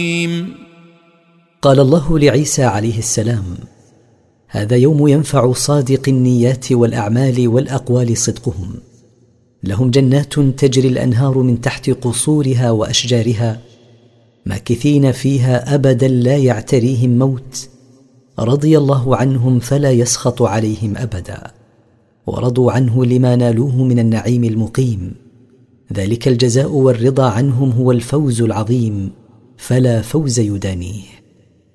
قال الله لعيسى عليه السلام: هذا يوم ينفع صادق النيات والأعمال والأقوال صدقهم، لهم جنات تجري الأنهار من تحت قصورها وأشجارها، ماكثين فيها أبدا لا يعتريهم موت، رضي الله عنهم فلا يسخط عليهم أبدا، ورضوا عنه لما نالوه من النعيم المقيم، ذلك الجزاء والرضا عنهم هو الفوز العظيم، فلا فوز يدانيه.